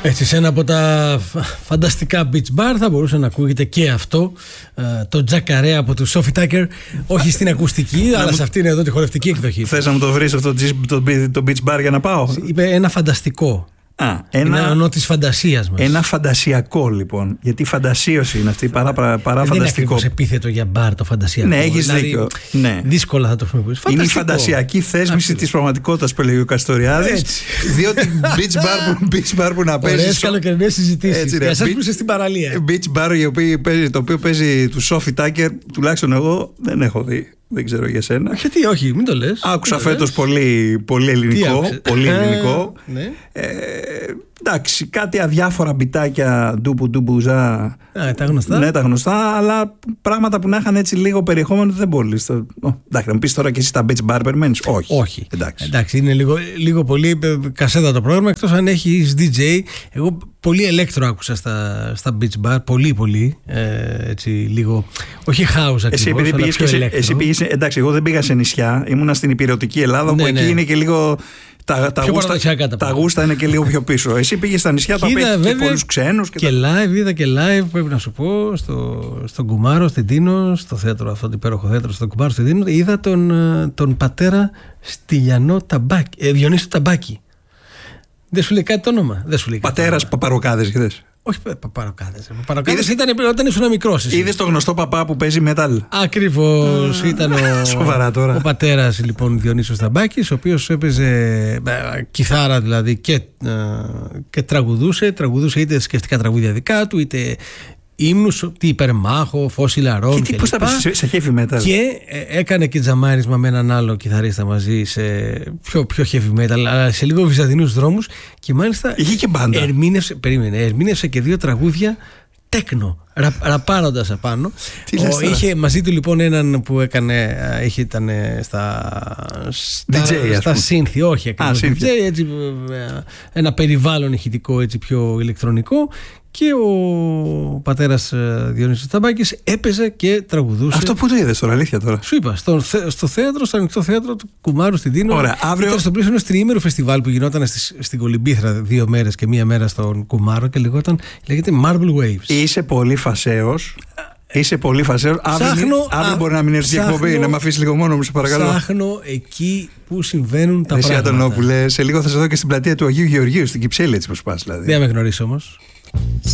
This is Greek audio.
Έτσι, σε ένα από τα φανταστικά beach bar θα μπορούσε να ακούγεται και αυτό, το τζακαρέ από του Sophie Tucker, όχι στην ακουστική, αλλά σε αυτήν εδώ τη χορευτική εκδοχή. Θες να μου το βρεις αυτό το beach bar για να πάω? Είπε ένα φανταστικό. Ένα ονό της φαντασίας μας. Ένα φαντασιακό λοιπόν. Γιατί η φαντασίωση είναι αυτή παρά φανταστικό. Δεν είναι ακριβώς επίθετο για μπαρ το φαντασιακό. Ναι, έχεις δίκιο. Ναι. Δύσκολα θα το χρησιμοποιήσεις. Είναι η φαντασιακή θέσμηση της πραγματικότητας που έλεγε ο Καστοριάδης. Διότι beach bar που να παίζει. Ωραίες καλοκαιρινές συζητήσεις. Για εσάς που είσαι στην παραλία. Beach bar το οποίο παίζει του Sophie Tucker, τουλάχιστον εγώ δεν έχω δει. Δεν ξέρω για σένα. Γιατί όχι, μην το λες. Άκουσα φέτος πολύ ελληνικό. Πολύ ελληνικό. Ναι. Εντάξει, κάτι αδιάφορα μπιτάκια ντουμπουζά. Τα γνωστά. Ναι, τα γνωστά, αλλά πράγματα που να είχαν έτσι λίγο περιεχόμενο δεν μπορεί. Εντάξει, να μου πεις τώρα και εσύ τα beach bar περιμένεις. Όχι. Εντάξει, είναι λίγο πολύ κασέτα το πρόγραμμα, εκτός αν έχεις DJ. Εγώ πολύ ηλέκτρο άκουσα στα beach bar, πολύ. Έτσι λίγο. Όχι house ακριβώς. Εσύ πήγες. Εντάξει, εγώ δεν πήγα σε νησιά. Ήμουνα στην υπηρετική Ελλάδα, όπου εκεί είναι και λίγο. Τα γούστα είναι και λίγο πιο πίσω. Εσύ πήγες στα νησιά, τα πήγες και πολλούς ξένους. Είδα και live, πρέπει να σου πω, στον Κουμάρο, στην Τίνο, στο θέατρο, αυτό το υπέροχο θέατρο στον Κουμάρο, στην Τίνο. Είδα τον πατέρα Στυλιανό Διονύσιο Ταμπάκη. Δεν σου λέει κάτι το όνομα? Πατέρας Παπαροκάδες, είδες? Όχι Παπαροκάδες. Παπαροκάδες ήταν όταν ήσουν μικρός. Είδες το γνωστό παπά που παίζει metal? Ακριβώς. Ήταν σοβαρά τώρα. Ο πατέρας λοιπόν Διονύσιος Ταμπάκης, ο οποίος έπαιζε κιθάρα δηλαδή και τραγουδούσε είτε σκεφτικά τραγούδια δικά του, είτε ύμνους, τι υπερμάχο, Φώση Λαρών και πώς τα πες σε heavy metal. Και έκανε και τζαμάρισμα με έναν άλλο κιθαρίστα μαζί σε πιο heavy metal, αλλά σε λίγο βυζαντινούς δρόμους, και μάλιστα είχε και μπάντα. Ερμήνευσε και 2 τραγούδια τέκνο, ραπάροντας απάνω. Είχε μαζί του λοιπόν έναν που ήταν στα σύνθη, όχι ακριβώς DJ, έτσι, ένα περιβάλλον ηχητικό έτσι πιο ηλεκτρονικό. Και ο πατέρας Διονύσιος Ταμπάκης έπαιζε και τραγουδούσε. Αυτό που το είδες τώρα, αλήθεια τώρα? Σου είπα, στο θέατρο, στο ανοιχτό θέατρο του Κουμάρου στην Τίνο. Ωραία, αύριο. Ήταν στο πλαίσιο ενός τριήμερου φεστιβάλ που γινόταν στην Κολυμπήθρα 2 μέρες και 1 μέρα στον Κουμάρο και λέγεται Marble Waves. Είσαι πολύ φασαίος. Αύριο μπορεί να μην έρθει η εκπομπή, να με αφήσει λίγο μόνο μου, σε παρακαλώ. Ψάχνω εκεί που συμβαίνουν τα πράγματα. Αντωνόπουλε, σε λίγο θα σε δω και στην πλατεία του Αγίου Γεωργίου, στην Κυψέλη, έτσι πως πας δηλαδή. Δεν με γνωρίσει όμως.